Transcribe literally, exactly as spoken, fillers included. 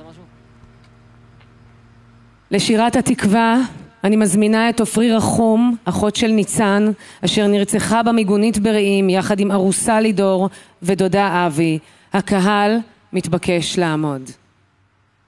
לשירת התקווה אני מזמינה את עופרי רחום, אחות של ניצן, אשר נרצחה במיגונית ברעים יחד עם ארוסה לידור ודודה אבי. הקהל מתבקש לעמוד.